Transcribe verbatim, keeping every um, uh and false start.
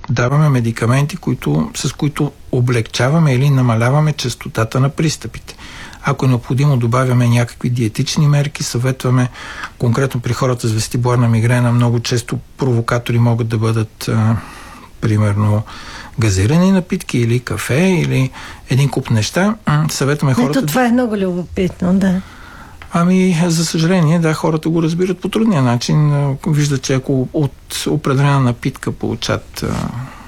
даваме медикаменти, които, с които облегчаваме или намаляваме честотата на пристъпите. Ако е необходимо, добавяме някакви диетични мерки, съветваме конкретно при хората с вестибуларна мигрена. Много често провокатори могат да бъдат а, примерно газирани напитки или кафе, или един куп неща. Съветваме хората... Ето, това е много любопитно, да. Ами, за съжаление, да, хората го разбират по трудния начин. Виждат, че ако от определена напитка получат